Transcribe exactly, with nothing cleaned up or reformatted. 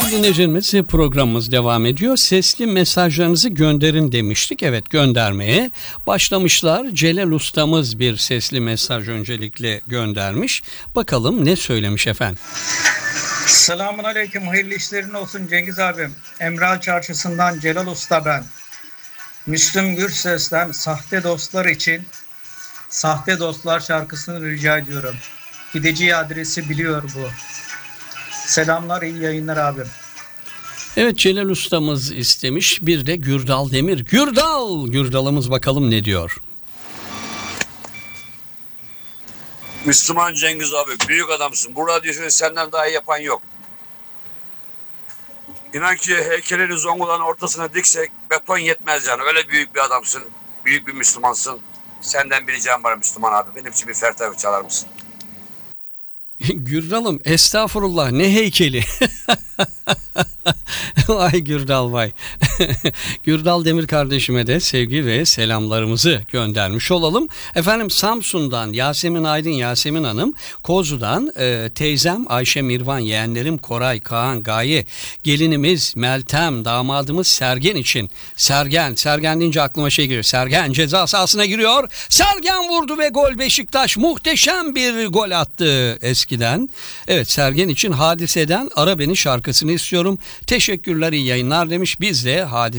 Sevgili dinleyicilerimiz, programımız devam ediyor. Sesli mesajlarınızı gönderin demiştik. Evet, göndermeye başlamışlar. Celal ustamız bir sesli mesaj öncelikle göndermiş. Bakalım ne söylemiş efendim. Selamun aleyküm, hayırlı işlerin olsun Cengiz abim. Emral Çarşısı'ndan Celal Usta ben. Müslüm Gürses'ten Sahte Dostlar için Sahte Dostlar şarkısını rica ediyorum. Gideceği adresi biliyor bu. Selamlar, iyi yayınlar abim. Evet, Celal ustamız istemiş. Bir de Gürdal Demir. Gürdal! Gürdal'ımız bakalım ne diyor. Müslüman Cengiz abi, büyük adamsın. Bu radyoyu senden daha iyi yapan yok. İnan ki heykelini Zonguldak'ın ortasına diksek beton yetmez yani. Öyle büyük bir adamsın. Büyük bir Müslümansın. Senden bir ricam var Müslüman abi. Benim için bir fertahı çalar mısın? Gürdal'ım, estağfurullah, ne heykeli. Vay Gürdal vay. Gürdal Demir kardeşime de sevgi ve selamlarımızı göndermiş olalım. Efendim, Samsun'dan Yasemin Aydın, Yasemin Hanım, Kozlu'dan e, teyzem Ayşe Mirvan, yeğenlerim Koray, Kaan, Gaye, gelinimiz Meltem, damadımız Sergen için. Sergen, Sergen deyince aklıma şey geliyor. Sergen ceza sahasına giriyor. Sergen vurdu ve gol. Beşiktaş muhteşem bir gol attı eskiden. Evet, Sergen için Hadise'den Ara Beni şarkısını istiyorum. Teşekkürler, iyi yayınlar demiş. Biz de Hadise